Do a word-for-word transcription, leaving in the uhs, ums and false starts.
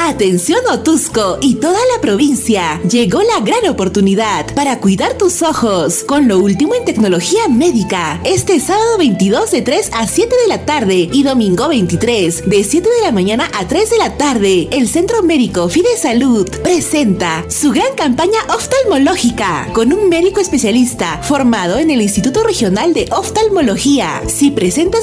Atención Otuzco y toda la provincia. Llegó la gran oportunidad para cuidar tus ojos con lo último en tecnología médica. Este sábado veintidós de tres a siete de la tarde y domingo veintitrés de siete de la mañana a tres de la tarde. El Centro Médico Fide Salud presenta su gran campaña oftalmológica con un médico especialista formado en el Instituto Regional de Oftalmología. Si presentas